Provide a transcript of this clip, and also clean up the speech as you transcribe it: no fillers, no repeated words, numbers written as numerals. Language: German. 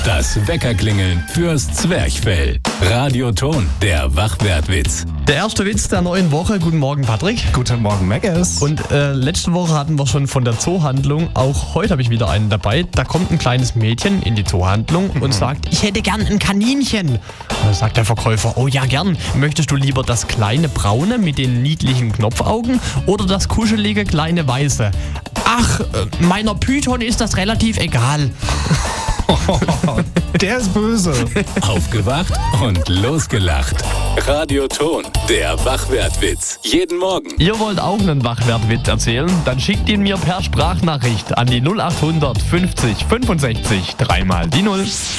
Das Weckerklingeln fürs Zwerchfell. Radioton, der Wachwertwitz. Der erste Witz der neuen Woche. Guten Morgen, Patrick. Guten Morgen, Meggers. Und letzte Woche hatten wir schon von der Zoohandlung. Auch heute habe ich wieder einen dabei. Da kommt ein kleines Mädchen in die Zoohandlung und sagt, ich hätte gern ein Kaninchen. Da sagt der Verkäufer, oh ja, gern. Möchtest du lieber das kleine braune mit den niedlichen Knopfaugen oder das kuschelige kleine weiße? Ach, meiner Python ist das relativ egal. Der ist böse. Aufgewacht und losgelacht. Radioton, der Wachwertwitz. Jeden Morgen. Ihr wollt auch einen Wachwertwitz erzählen? Dann schickt ihn mir per Sprachnachricht an die 0800 50 65 3 mal die 0.